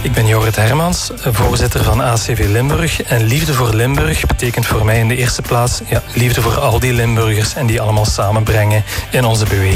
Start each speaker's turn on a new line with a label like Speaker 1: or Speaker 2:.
Speaker 1: Ik ben Jorrit Hermans, voorzitter van ACV Limburg. En liefde voor Limburg betekent voor mij in de eerste plaats liefde voor al die Limburgers en die allemaal samenbrengen in onze beweging.